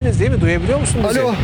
bendeniz değil mi? Duyabiliyor musun bizi? Alo.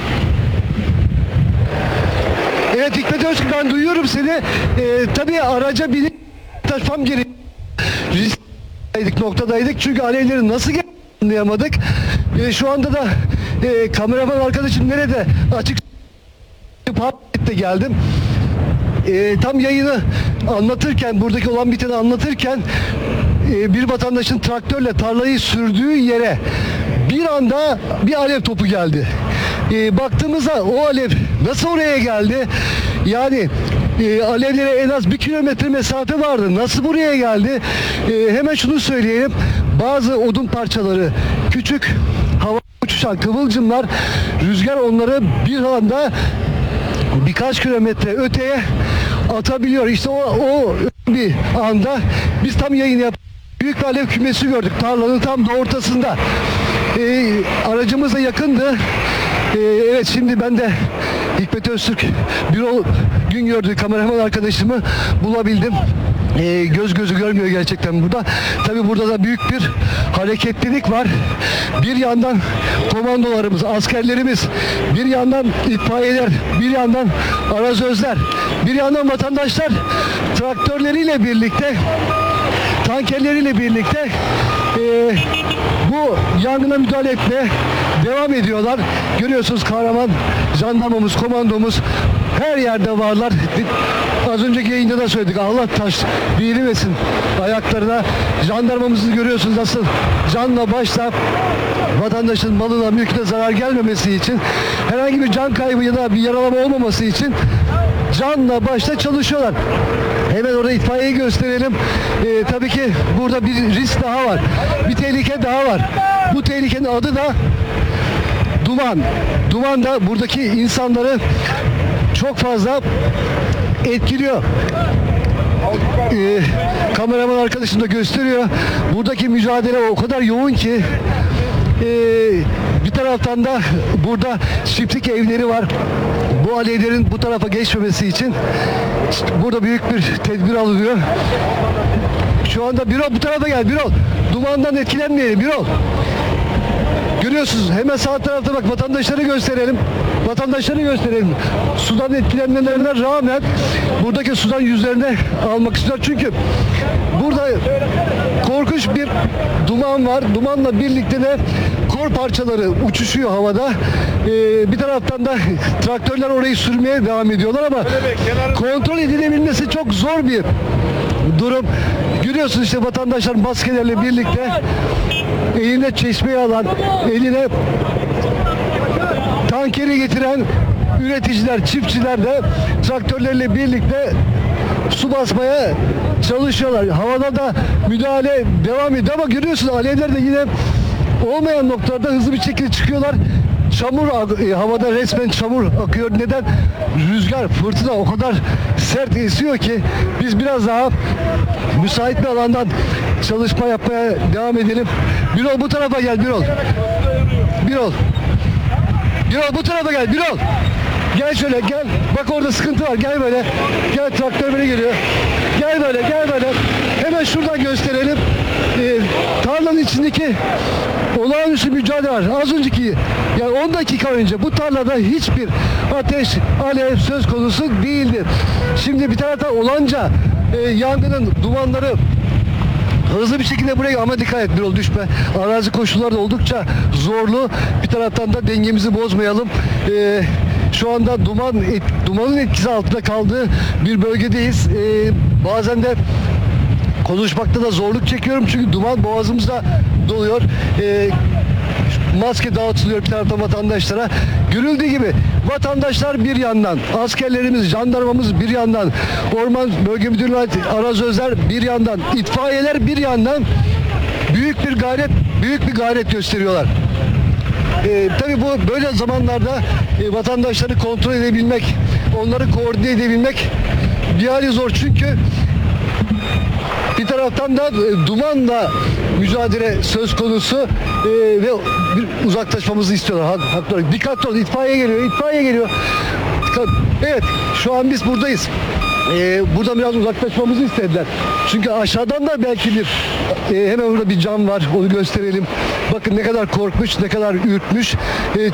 Evet Hikmet Öztürk, ben duyuyorum seni. Tabii araca binip taşmam gerek. Riskteydik, noktadaydık çünkü alevleri nasıl anlayamadık. Şu anda da kameraman arkadaşım nerede? Açık de geldim. Tam yayını anlatırken, buradaki olan biteni anlatırken bir vatandaşın traktörle tarlayı sürdüğü yere bir anda bir alev topu geldi. Baktığımızda o alev nasıl oraya geldi? Yani alevlere en az 1 kilometre mesafe vardı. Nasıl buraya geldi? Hemen şunu söyleyelim. Bazı odun parçaları, küçük hava uçuşan kıvılcımlar, rüzgar onları bir anda birkaç kilometre öteye atabiliyor. İşte o bir anda biz tam yayın yaptık. Büyük bir alev kümesi gördük. Tarlanın tam da ortasında. Aracımız da yakındı. Evet, şimdi ben de Hikmet Öztürk Birol Güngördü kameraman arkadaşımı bulabildim. Göz gözü görmüyor gerçekten burada. Tabi burada da büyük bir hareketlilik var. Bir yandan komandolarımız, askerlerimiz, bir yandan itfaiyeler, bir yandan arazözler, bir yandan vatandaşlar traktörleriyle birlikte, tankerleriyle birlikte bu yangına müdahale etmeye devam ediyorlar. Görüyorsunuz, kahraman jandarmamız, komandomuz her yerde varlar. Az önceki yayında da söyledik. Allah taş değirmesin ayaklarına. Jandarmamızı görüyorsunuz nasıl canla başla vatandaşın malına, mülküne zarar gelmemesi için, herhangi bir can kaybı ya da bir yaralama olmaması için canla başla çalışıyorlar. Hemen orada itfaiyeyi gösterelim. Tabii ki burada bir risk daha var. Bir tehlike daha var. Bu tehlikenin adı da duman. Duman da buradaki insanları çok fazla etkiliyor. Kameraman arkadaşım da gösteriyor. Buradaki mücadele o kadar yoğun ki bir taraftan da burada çiftlik evleri var. Bu alevlerin bu tarafa geçmemesi için burada büyük bir tedbir alınıyor. Şu anda Birol bu tarafa gel, Birol. Dumandan etkilenmeyelim Birol. Görüyorsunuz hemen sağ tarafta bak, vatandaşları gösterelim. Vatandaşları gösterelim. Sudan etkilenmelerine rağmen buradaki sudan yüzlerine almak istiyor. Çünkü burada korkunç bir duman var. Dumanla birlikte de kor parçaları uçuşuyor havada. Bir taraftan da traktörler orayı sürmeye devam ediyorlar ama kontrol edilebilmesi çok zor bir durum. Görüyorsunuz işte vatandaşlar maskelerle birlikte eline çeşmeyi alan, eline tankeri getiren üreticiler, çiftçiler de traktörlerle birlikte su basmaya çalışıyorlar. Havada da müdahale devam ediyor ama görüyorsunuz alevler de yine olmayan noktalarda hızlı bir şekilde çıkıyorlar. Çamur havada, resmen çamur akıyor. Neden? Rüzgar, fırtına o kadar sert esiyor ki biz biraz daha müsait bir alandan çalışma yapmaya devam edelim. Birol bu tarafa gel, Birol. Birol. Birol bu tarafa gel, Birol. Gel şöyle, gel. Bak orada sıkıntı var. Gel böyle. Gel, traktör böyle geliyor. Gel böyle, gel böyle. Hemen şuradan gösterelim. Tarlanın içindeki olağanüstü mücadele var. Az önceki, yani 10 dakika önce bu tarlada hiçbir ateş, alev söz konusu değildi. Şimdi bir taraftan olanca yangının dumanları hızlı bir şekilde buraya, ama dikkat et Birol, düşme. Arazi koşulları da oldukça zorlu. Bir taraftan da dengemizi bozmayalım. Şu anda dumanın etkisi altında kaldığı bir bölgedeyiz. Bazen de konuşmakta da zorluk çekiyorum çünkü duman boğazımızda doluyor. Maske dağıtılıyor bir taraftan vatandaşlara. Görüldüğü gibi vatandaşlar bir yandan, askerlerimiz, jandarmamız bir yandan, Orman Bölge Müdürlüğü arazözler bir yandan, itfaiyeler bir yandan büyük bir gayret gösteriyorlar. Tabii bu böyle zamanlarda vatandaşları kontrol edebilmek, onları koordine edebilmek bir hali zor çünkü bir taraftan da dumanla mücadele söz konusu ve bir uzaklaşmamızı istiyorlar. Haklı. Dikkatli olun, itfaiye geliyor, itfaiye geliyor. Evet, şu an biz buradayız. Buradan biraz uzaklaşmamızı istediler. Çünkü aşağıdan da belki hemen orada bir cam var, onu gösterelim. Bakın ne kadar korkmuş, ne kadar ürkmüş.